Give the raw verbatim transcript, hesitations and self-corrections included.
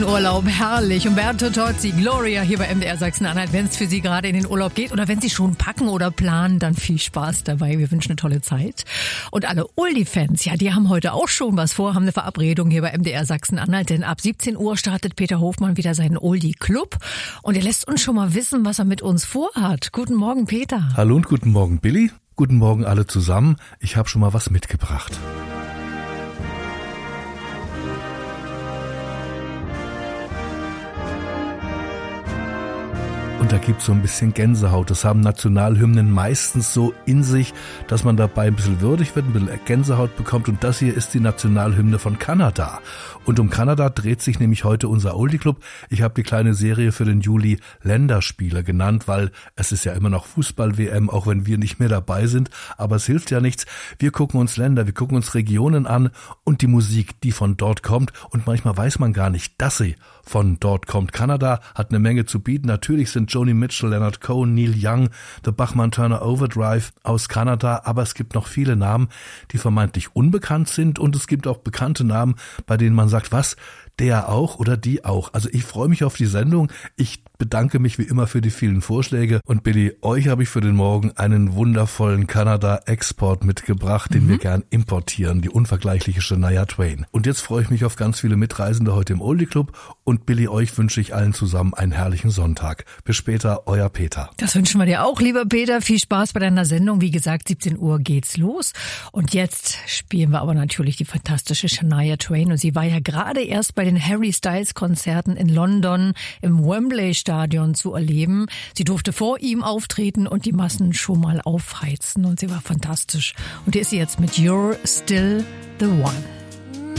Urlaub, herrlich. Umberto Tozzi, Gloria hier bei M D R Sachsen-Anhalt. Wenn es für Sie gerade in den Urlaub geht oder wenn Sie schon packen oder planen, dann viel Spaß dabei. Wir wünschen eine tolle Zeit. Und alle Oldie-Fans, ja, die haben heute auch schon was vor, haben eine Verabredung hier bei M D R Sachsen-Anhalt. Denn ab siebzehn Uhr startet Peter Hofmann wieder seinen Oldie-Club. Und er lässt uns schon mal wissen, was er mit uns vorhat. Guten Morgen, Peter. Hallo und guten Morgen, Billy. Guten Morgen alle zusammen. Ich habe schon mal was mitgebracht. Und da gibt's so ein bisschen Gänsehaut. Das haben Nationalhymnen meistens so in sich, dass man dabei ein bisschen würdig wird, ein bisschen Gänsehaut bekommt. Und das hier ist die Nationalhymne von Kanada. Und um Kanada dreht sich nämlich heute unser Oldie Club. Ich habe die kleine Serie für den Juli Länderspiele genannt, weil es ist ja immer noch Fußball-W M, auch wenn wir nicht mehr dabei sind. Aber es hilft ja nichts. Wir gucken uns Länder, wir gucken uns Regionen an und die Musik, die von dort kommt. Und manchmal weiß man gar nicht, dass sie von dort kommt. Kanada hat eine Menge zu bieten. Natürlich sind Joni Mitchell, Leonard Cohen, Neil Young, The Bachman-Turner Overdrive aus Kanada, aber es gibt noch viele Namen, die vermeintlich unbekannt sind und es gibt auch bekannte Namen, bei denen man sagt, was, der auch oder die auch. Also ich freue mich auf die Sendung. Ich bedanke mich wie immer für die vielen Vorschläge und Billy, euch habe ich für den Morgen einen wundervollen Kanada-Export mitgebracht, den mhm. wir gern importieren, die unvergleichliche Shania Twain. Und jetzt freue ich mich auf ganz viele Mitreisende heute im Oldie Club und Billy, euch wünsche ich allen zusammen einen herrlichen Sonntag. Bis später, euer Peter. Das wünschen wir dir auch, lieber Peter. Viel Spaß bei deiner Sendung. Wie gesagt, siebzehn Uhr geht's los. Und jetzt spielen wir aber natürlich die fantastische Shania Twain. Und sie war ja gerade erst bei den Harry Styles Konzerten in London im Wembley Stadion zu erleben. Sie durfte vor ihm auftreten und die Massen schon mal aufheizen. Und sie war fantastisch. Und hier ist sie jetzt mit You're Still the One.